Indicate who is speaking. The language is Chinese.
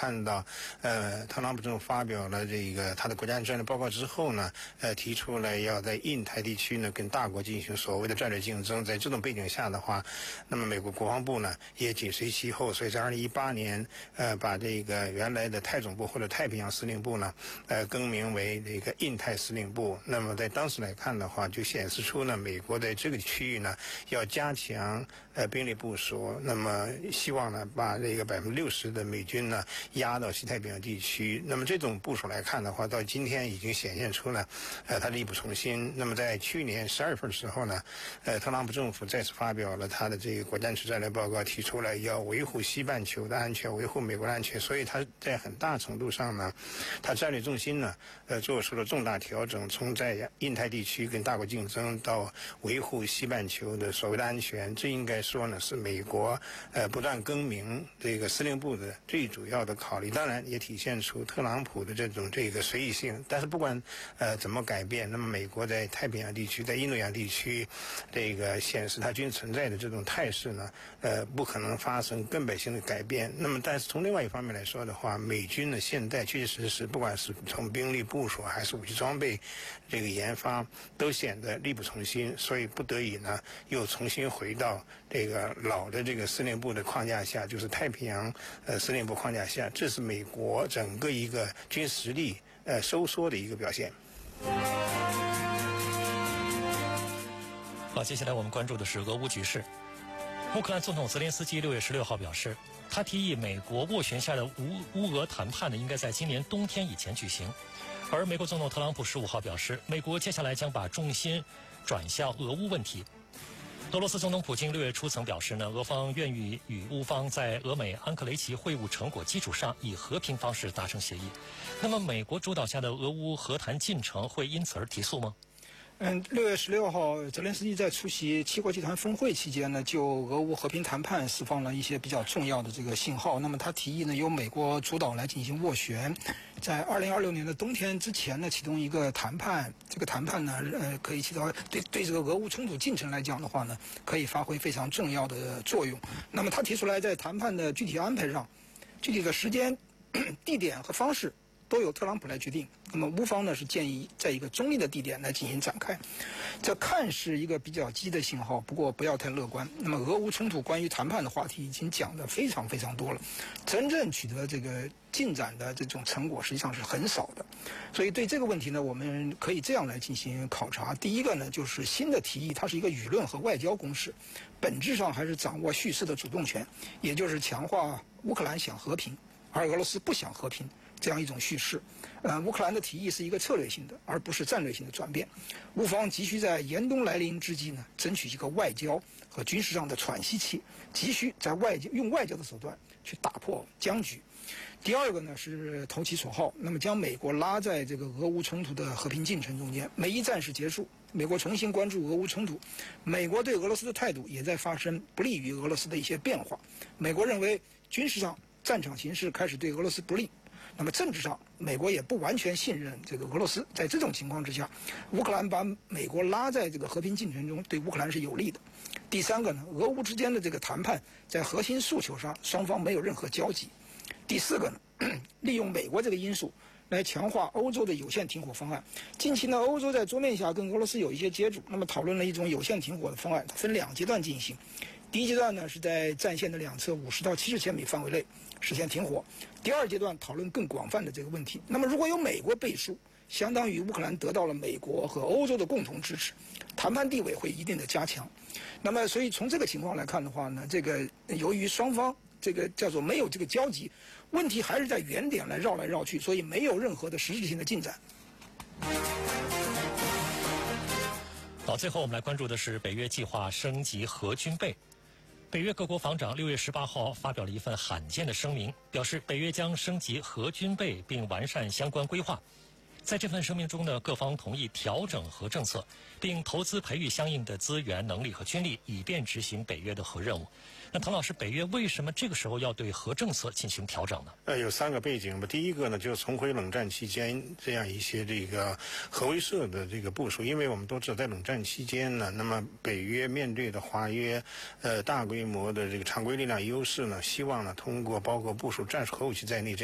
Speaker 1: 看到，特朗普政府发表了这个他的国家安全战略报告之后呢，提出了要在印太地区呢跟大国进行所谓的战略竞争。在这种背景下的话，那么美国国防部呢也紧随其后，所以在2018年，把这个原来的太总部或者太平洋司令部呢，更名为这个印太司令部。那么在当时来看的话，就显示出呢，美国在这个区域呢要加强兵力部署，那么希望呢把这个60%的美军呢压到西太平洋地区。那么这种部署来看的话，到今天已经显现出了它力不从心。那么在去年12月份的时候呢，特朗普政府再次发表了他的这个国家安全战略报告，提出了要维护西半球的安全，维护美国的安全。所以他在很大程度上呢，他战略重心呢做出了重大调整，从在印太地区跟大国竞争到维护西半球的所谓的安全。这应该说呢是美国不断更名这个司令部的最主要的考虑。当然也体现出特朗普的这个随意性。但是不管怎么改变，那么美国在太平洋地区，在印度洋地区这个显示它均存在的这种态势呢，不可能发生根本性的改变。那么但是从另外一方面来说的话，美军呢现在确实是不管是从兵力部署还是武器装备这个研发都显得力不从心，所以不得已呢又重新回到这个老的这个司令部的框架下，就是太平洋司令部框架下。这是美国整个一个军实力收缩的一个表现。
Speaker 2: 好，接下来我们关注的是俄乌局势。乌克兰总统泽连斯基6月16号表示，他提议美国斡旋下的乌俄谈判呢，应该在今年冬天以前举行。而美国总统特朗普15号表示，美国接下来将把重心转向俄乌问题。俄罗斯总统普京6月初曾表示呢，俄方愿意与乌方在俄美安克雷奇会晤成果基础上，以和平方式达成协议。那么，美国主导下的俄乌和谈进程会因此而提速吗
Speaker 3: ？6月16号，泽连斯基在出席七国集团峰会期间呢，就俄乌和平谈判释放了一些比较重要的这个信号。那么他提议呢，由美国主导来进行斡旋，在2026年的冬天之前呢，启动一个谈判。这个谈判呢，可以起到对这个俄乌冲突进程来讲的话呢，可以发挥非常重要的作用。那么他提出来，在谈判的具体安排上，具体的时间、地点和方式都由特朗普来决定。那么乌方呢是建议在一个中立的地点来进行展开，这看是一个比较积极的信号，不过不要太乐观。那么俄乌冲突关于谈判的话题已经讲得非常非常多了，真正取得这个进展的这种成果实际上是很少的。所以对这个问题呢，我们可以这样来进行考察。第一个呢，就是新的提议它是一个舆论和外交攻势，本质上还是掌握叙事的主动权，也就是强化乌克兰想和平，而俄罗斯不想和平这样一种叙事。乌克兰的提议是一个策略性的，而不是战略性的转变。乌方急需在严冬来临之际呢，争取一个外交和军事上的喘息期，急需在用外交的手段去打破僵局。第二个呢是投其所好，那么将美国拉在这个俄乌冲突的和平进程中间。美伊战事结束，美国重新关注俄乌冲突，美国对俄罗斯的态度也在发生不利于俄罗斯的一些变化。美国认为军事上战场形势开始对俄罗斯不利，那么政治上美国也不完全信任这个俄罗斯。在这种情况之下，乌克兰把美国拉在这个和平进程中，对乌克兰是有利的。第三个呢，俄乌之间的这个谈判在核心诉求上双方没有任何交集。第四个呢，利用美国这个因素来强化欧洲的有限停火方案。近期呢，欧洲在桌面下跟俄罗斯有一些接触，那么讨论了一种有限停火的方案，它分2阶段进行。第一阶段呢，是在战线的两侧50到70千米范围内实现停火。第二阶段讨论更广泛的这个问题。那么如果有美国背书，相当于乌克兰得到了美国和欧洲的共同支持，谈判地位会一定的加强。那么所以从这个情况来看的话呢，这个由于双方这个叫做没有这个交集，问题还是在原点来绕来绕去，所以没有任何的实质性的进展。
Speaker 2: 好，最后我们来关注的是北约计划升级核军备。北约各国防长6月18号发表了一份罕见的声明，表示北约将升级核军备并完善相关规划。在这份声明中呢，各方同意调整核政策，并投资培育相应的资源、能力和军力，以便执行北约的核任务。那唐老师，北约为什么这个时候要对核政策进行调整呢？
Speaker 1: 有3个背景吧。第一个呢，就是重回冷战期间这样一些这个核威慑的这个部署。因为我们都知道，在冷战期间呢，那么北约面对的华约大规模的这个常规力量优势呢，希望呢通过包括部署战术核武器在内